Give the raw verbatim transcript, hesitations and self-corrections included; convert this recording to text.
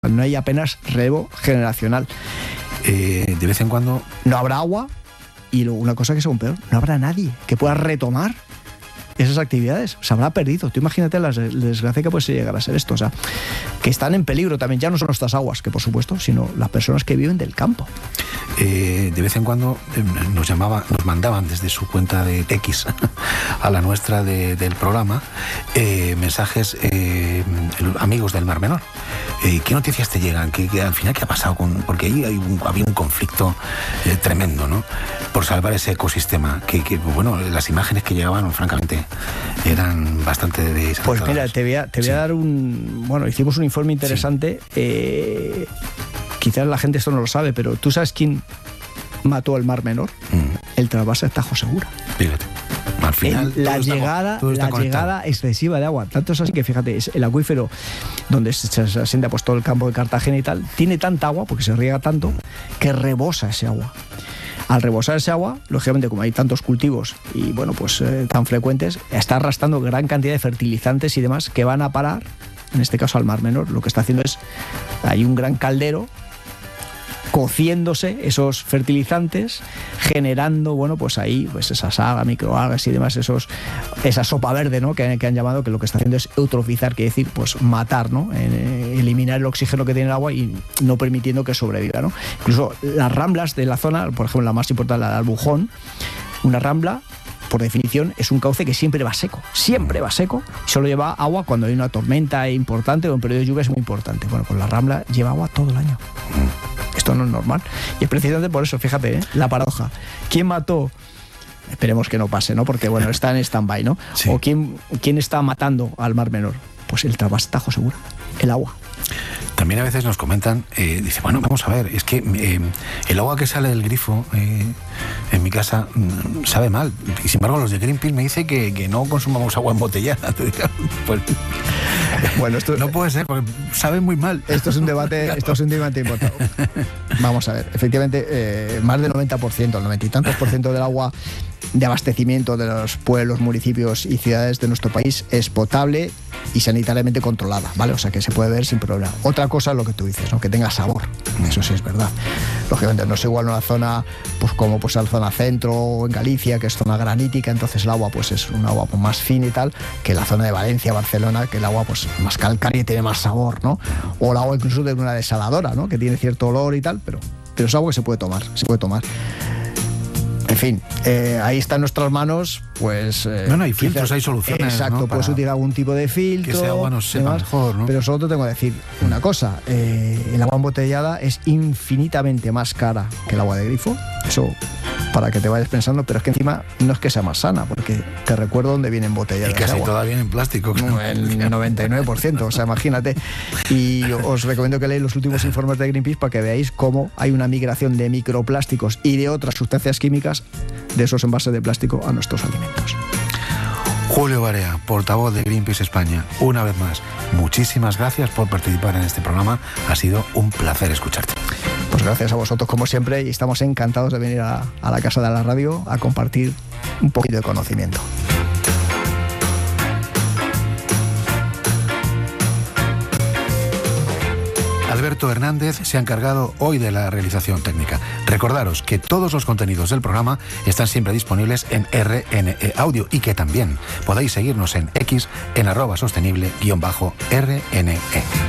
No hay apenas relevo generacional. Eh, de vez en cuando... No habrá agua y luego una cosa que es aún peor, no habrá nadie que pueda retomar esas actividades. Se habrá perdido. Tú imagínate la desgracia que puede llegar a ser esto. O sea, que están en peligro también. Ya no son nuestras aguas, que por supuesto, sino las personas que viven del campo. Eh, de vez en cuando eh, nos llamaban, nos mandaban desde su cuenta de X a la nuestra de, del programa eh, mensajes eh, amigos del Mar Menor. Eh, ¿Qué noticias te llegan? ¿Qué, qué, al final qué ha pasado con...? Porque ahí hay un, había un conflicto eh, tremendo, ¿no? Por salvar ese ecosistema. Que, que bueno, las imágenes que llegaban, francamente, eran bastante desagradables. Pues mira, te voy a, te voy sí. a dar un... Bueno, hicimos un informe interesante. Sí. Eh, quizás la gente esto no lo sabe, pero ¿tú sabes quién mató al Mar Menor? Mm. El trasvase de Tajo Segura. Fíjate. Al final, el, la está, llegada, la llegada excesiva de agua. Tanto es así que, fíjate, es el acuífero donde se, se asienta pues, todo el campo de Cartagena y tal, tiene tanta agua, porque se riega tanto, que rebosa ese agua. Al rebosar ese agua, lógicamente, como hay tantos cultivos y bueno, pues eh, tan frecuentes, está arrastrando gran cantidad de fertilizantes y demás que van a parar, en este caso al Mar Menor. Lo que está haciendo es, hay un gran caldero cociéndose esos fertilizantes, generando, bueno, pues ahí, pues esas algas, microalgas y demás, esos, esa sopa verde, ¿no? Que, que han llamado, que lo que está haciendo es eutrofizar, que decir, pues matar, ¿no? Eh, eliminar el oxígeno que tiene el agua y no permitiendo que sobreviva, ¿no? Incluso las ramblas de la zona, por ejemplo, la más importante, la de Albujón, una rambla, por definición, es un cauce que siempre va seco, siempre va seco, solo lleva agua cuando hay una tormenta importante o un periodo de lluvia es muy importante. Bueno, pues la rambla lleva agua todo el año. Esto no es normal. Y es precisamente por eso, fíjate, ¿eh? La paradoja. ¿Quién mató? Esperemos que no pase, ¿no? Porque, bueno, está en stand-by, ¿no? Sí. ¿O quién, quién está matando al Mar Menor? Pues el trasvase de Tajo Segura, el agua. También a veces nos comentan, eh, dice, bueno, vamos a ver, es que eh, el agua que sale del grifo eh, en mi casa mm, sabe mal. Y sin embargo, los de Greenpeace me dicen que, que no consumamos agua embotellada. Pues, bueno, esto no puede ser, porque sabe muy mal. Esto es un debate, esto es un debate importante. Vamos a ver, efectivamente, eh, más del noventa por ciento, el noventa y tantos por ciento del agua de abastecimiento de los pueblos, municipios y ciudades de nuestro país es potable y sanitariamente controlada, ¿vale? O sea, que se puede ver sin problema. Otra cosa es lo que tú dices, ¿no? Que tenga sabor. Eso sí es verdad. Lógicamente no es igual una zona pues como pues la zona centro o en Galicia, que es zona granítica, entonces el agua pues es un agua pues, más fina y tal, que la zona de Valencia, Barcelona, que el agua pues más calcárea y tiene más sabor, ¿no? O el agua incluso de una desaladora, ¿no? Que tiene cierto olor y tal, pero, pero es agua que se puede tomar, se puede tomar. En fin, eh, ahí está en nuestras manos, pues... Eh, no, no, hay filtros, quizás, hay soluciones, exacto, ¿no? puedes utilizar algún tipo de filtro... Que ese agua nos sepa demás, mejor, ¿no? Pero solo te tengo que decir una cosa, eh, el agua embotellada es infinitamente más cara que el agua de grifo, eso para que te vayas pensando, pero es que encima no es que sea más sana, porque te recuerdo dónde viene embotellada. Y casi agua. toda viene en plástico. No, el noventa y nueve por ciento, o sea, imagínate. Y os recomiendo que leáis los últimos informes de Greenpeace para que veáis cómo hay una migración de microplásticos y de otras sustancias químicas de esos envases de plástico a nuestros alimentos. Julio Barea, portavoz de Greenpeace España, una vez más, muchísimas gracias por participar en este programa. Ha sido un placer escucharte. Pues gracias a vosotros como siempre y estamos encantados de venir a, a la casa de la radio a compartir un poquito de conocimiento. Alberto Hernández se ha encargado hoy de la realización técnica. Recordaros que todos los contenidos del programa están siempre disponibles en R N E Audio y que también podéis seguirnos en X en arroba sostenible guión bajo R N E.